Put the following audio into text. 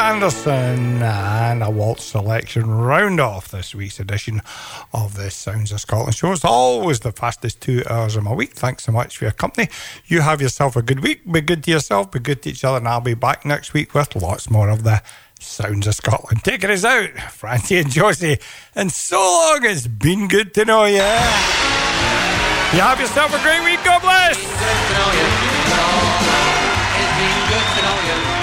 Anderson and a waltz selection round off this week's edition of the Sounds of Scotland show. It's always the fastest 2 hours of my week. Thanks so much for your company. You have yourself a good week. Be good to yourself, be good to each other, and I'll be back next week with lots more of the Sounds of Scotland. Taking us out, Francie and Josie, and so long, it's been good to know you. You have yourself a great week. God bless. It's been good to know you.